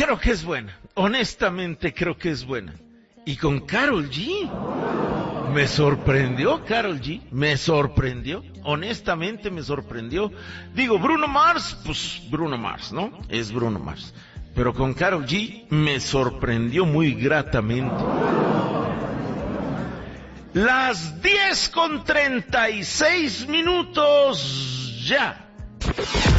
creo que es buena. Honestamente creo que es buena. Y con Karol G. Me sorprendió Karol G. Me sorprendió. Honestamente me sorprendió. Digo, Bruno Mars, pues Bruno Mars, ¿no? Es Bruno Mars. Pero con Karol G me sorprendió muy gratamente. Las 10:36 ya.